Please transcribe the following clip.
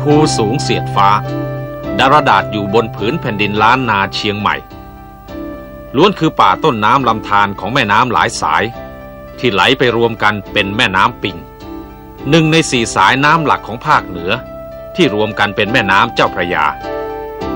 ภูสูงเสียดฟ้าดารดาษอยู่บนผืนแผ่นดินล้านนาเชียงใหม่ล้วนคือป่าต้นน้ำลำธารของแม่น้ำหลายสายที่ไหลไปรวมกันเป็นแม่น้ำปิง1 ใน 4สายน้ำหลักของภาคเหนือที่รวมกันเป็นแม่น้ำเจ้าพระยา